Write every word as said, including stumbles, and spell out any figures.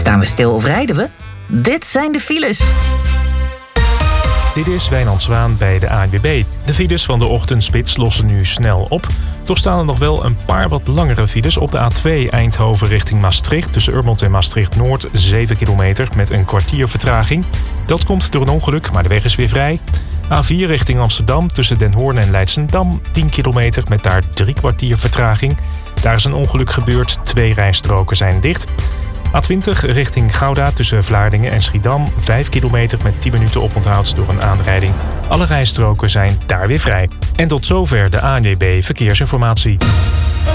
Staan we stil of rijden we? Dit zijn de files. Dit is Wijnand Zwaan bij de A N W B. De files van de ochtendspits lossen nu snel op. Toch staan er nog wel een paar wat langere files op de A twee Eindhoven richting Maastricht. Tussen Urmond en Maastricht-Noord zeven kilometer met een kwartier vertraging. Dat komt door een ongeluk, maar de weg is weer vrij. A vier richting Amsterdam tussen Den Hoorn en Leidschendam tien kilometer met daar drie kwartier vertraging. Daar is een ongeluk gebeurd, twee rijstroken zijn dicht. A twintig richting Gouda tussen Vlaardingen en Schiedam vijf kilometer met tien minuten oponthoud door een aanrijding. Alle rijstroken zijn daar weer vrij. En tot zover de A N W B Verkeersinformatie.